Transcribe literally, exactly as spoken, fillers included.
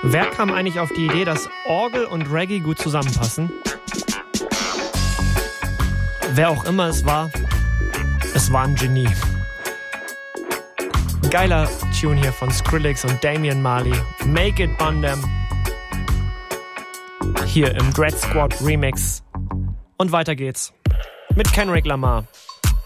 Wer kam eigentlich auf die Idee, dass Orgel und Reggae gut zusammenpassen? Wer auch immer es war, es war ein Genie. Geiler Tune hier von Skrillex und Damian Marley. Make It On Them. Hier im Dread Squad Remix. Und weiter geht's mit Kendrick Lamar.